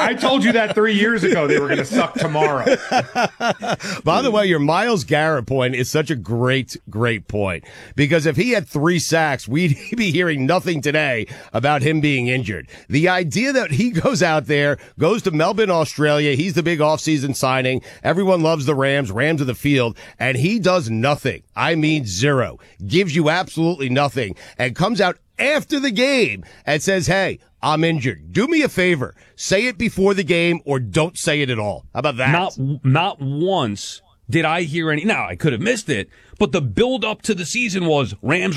I told you that 3 years ago they were going to suck tomorrow. By the way, your Myles Garrett point is such a great point, because if he had 3 sacks, we'd be hearing nothing today about him being injured. The idea that he goes out there, goes to Melbourne, Australia, he's the big offseason signing, everyone loves the Rams of the field, and he does nothing. I mean zero. Gives you absolutely nothing, and comes out after the game and says, hey, I'm injured. Do me a favor. Say it before the game or don't say it at all. How about that? Not once did I hear any. Now, I could have missed it, but the build up to the season was Rams.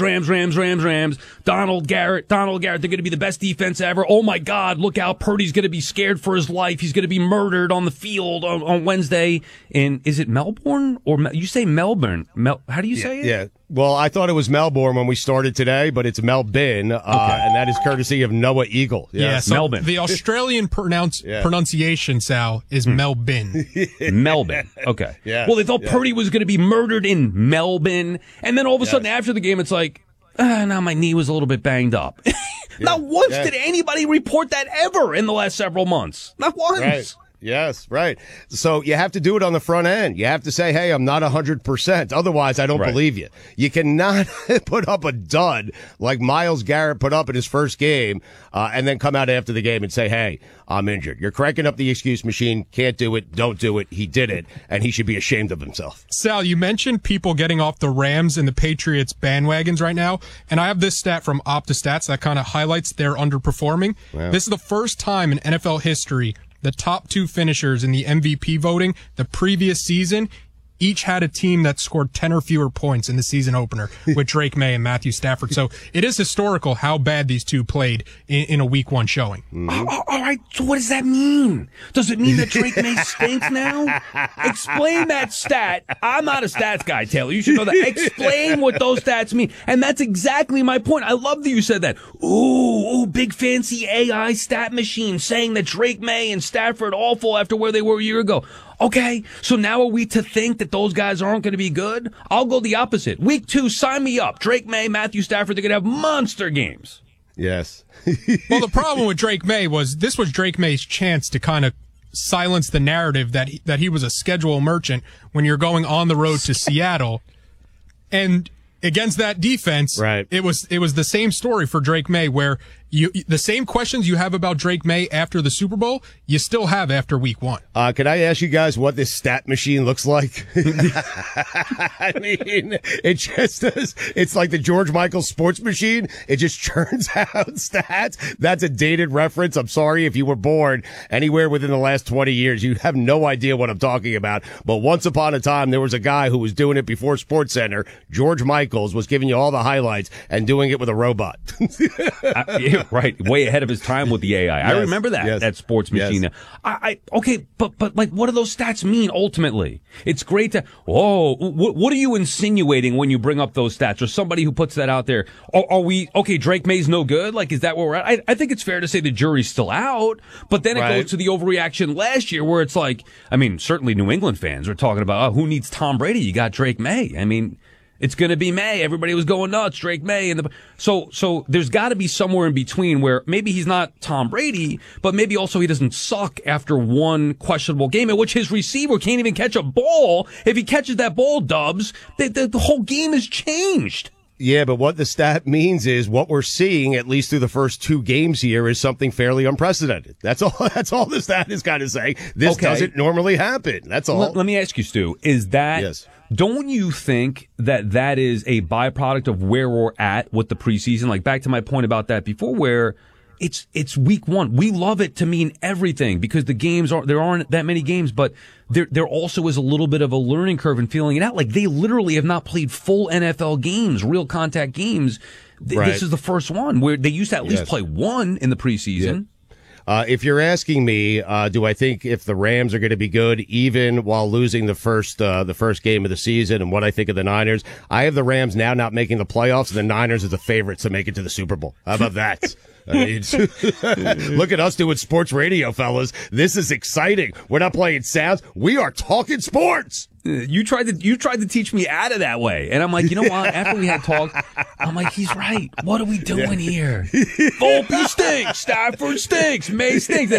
Donald Garrett, they're going to be the best defense ever. Oh my God, look out. Purdy's going to be scared for his life. He's going to be murdered on the field on Wednesday. And is it Melbourne or you say Melbourne? How do you say it? Yeah. Well, I thought it was Melbourne when we started today, but it's Melbourne, and that is courtesy of Noah Eagle. Yeah, so Melbourne. The Australian pronunciation, Sal, is Melbourne. Melbourne. Okay. Yeah. Well, they thought Purdy was going to be murdered in Melbourne, and then all of a sudden after the game, it's like, now my knee was a little bit banged up. Not once did anybody report that ever in the last several months. Not once. Right. Yes, right. So you have to do it on the front end. You have to say, hey, I'm not 100%. Otherwise, I don't believe you. You cannot put up a dud like Myles Garrett put up in his first game and then come out after the game and say, hey, I'm injured. You're cranking up the excuse machine. Can't do it. Don't do it. He did it, and he should be ashamed of himself. Sal, you mentioned people getting off the Rams and the Patriots bandwagons right now, and I have this stat from OptaStats that kind of highlights their underperforming. Wow. This is the first time in NFL history the top 2 finishers in the MVP voting the previous season each had a team that scored 10 or fewer points in the season opener with Drake May and Matthew Stafford. So it is historical how bad these two played in a week 1 showing. Mm-hmm. All right, so what does that mean? Does it mean that Drake May stinks now? Explain that stat. I'm not a stats guy, Taylor. You should know that. Explain what those stats mean. And that's exactly my point. I love that you said that. Ooh, big fancy AI stat machine saying that Drake May and Stafford awful after where they were a year ago. Okay, so now are we to think that those guys aren't going to be good? I'll go the opposite. Week 2, sign me up. Drake May, Matthew Stafford, they're going to have monster games. Yes. Well, the problem with Drake May was this was Drake May's chance to kind of silence the narrative that he was a schedule merchant when you're going on the road to Seattle. And against that defense, right, it was the same story for Drake May, where the same questions you have about Drake May after the Super Bowl, you still have after week 1. Can I ask you guys what this stat machine looks like? I mean, it just does. It's like the George Michael sports machine. It just churns out stats. That's a dated reference. I'm sorry if you were born anywhere within the last 20 years. You have no idea what I'm talking about. But once upon a time, there was a guy who was doing it before SportsCenter. George Michaels was giving you all the highlights and doing it with a robot. Yeah, right. Way ahead of his time with the AI. Yes, I remember that sports machine. Yes. Okay, but like, what do those stats mean ultimately? It's great to, what are you insinuating when you bring up those stats, or somebody who puts that out there? Are we, okay, Drake May's no good? Like, is that where we're at? I think it's fair to say the jury's still out, but then it goes to the overreaction last year where it's like, I mean, certainly New England fans are talking about, who needs Tom Brady? You got Drake May. I mean, it's going to be May. Everybody was going nuts. Drake May. So there's got to be somewhere in between where maybe he's not Tom Brady, but maybe also he doesn't suck after one questionable game in which his receiver can't even catch a ball. If he catches that ball, Dubs, the whole game has changed. Yeah, but what the stat means is what we're seeing, at least through the first 2 games here, is something fairly unprecedented. That's all the stat is kind of saying. This doesn't normally happen. That's all. Let me ask you, Stu, is that... Yes. Don't you think that is a byproduct of where we're at with the preseason? Like, back to my point about that before, where it's week 1. We love it to mean everything because there aren't that many games, but there also is a little bit of a learning curve in feeling it out. Like, they literally have not played full NFL games, real contact games. This is the first one where they used to at least play one in the preseason. Yeah. If you're asking me, do I think if the Rams are going to be good, even while losing the first game of the season, and what I think of the Niners, I have the Rams now not making the playoffs, and the Niners as the favorites to make it to the Super Bowl. How about that? I mean, look at us doing sports radio, fellas. This is exciting. We're not playing sounds. We are talking sports. You tried to teach me out of that way. And I'm like, you know what? After we had talked, I'm like, he's right. What are we doing here? Volpe stinks. Stafford stinks. May stinks.